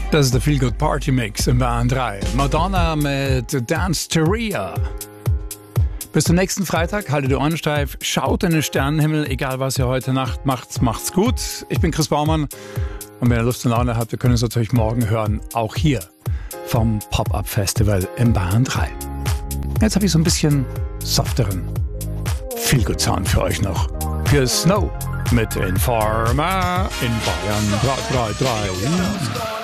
Das ist der Feel Good Party Mix in Bayern 3. Madonna mit Dance-Teria. Bis zum nächsten Freitag, haltet die Ohren steif, schaut in den Sternenhimmel, egal was ihr heute Nacht macht, macht's gut. Ich bin Chris Baumann und wenn ihr Lust und Laune habt, wir können uns natürlich morgen hören, auch hier vom Pop-Up Festival in Bayern 3. Jetzt habe ich so ein bisschen softeren Feel Good Sound für euch noch. Hier ist Snow mit Informer in Bayern 333.